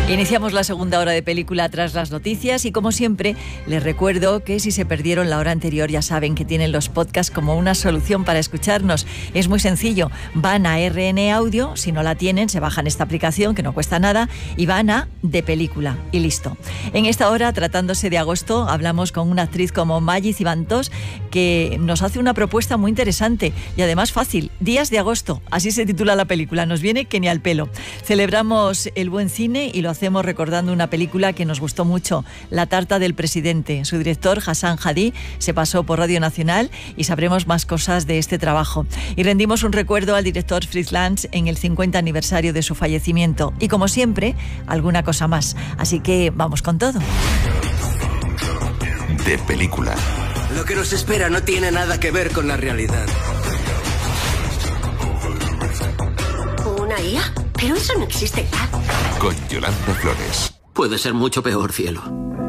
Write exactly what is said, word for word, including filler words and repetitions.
Iniciamos la segunda hora de película tras las noticias y, como siempre, les recuerdo que si se perdieron la hora anterior ya saben que tienen los podcasts como una solución para escucharnos. Es muy sencillo, van a R N Audio, si no la tienen se bajan esta aplicación que no cuesta nada y van a De Película y listo. En esta hora, tratándose de agosto, hablamos con una actriz como Maggi Cibantos que nos hace una propuesta muy interesante y además fácil. Días de agosto, así se titula la película, nos viene que ni al pelo. Celebramos el buen cine y lo hacemos recordando una película que nos gustó mucho, La tarta del presidente. Su director, Hassan Hadi, se pasó por Radio Nacional y sabremos más cosas de este trabajo. Y rendimos un recuerdo al director Fritz Lang en el cincuenta aniversario de su fallecimiento. Y como siempre, alguna cosa más. Así que vamos con todo. De Película. Lo que nos espera no tiene nada que ver con la realidad. ¿Una I A? Pero eso no existe ya. Con Yolanda Flores. Puede ser mucho peor, cielo.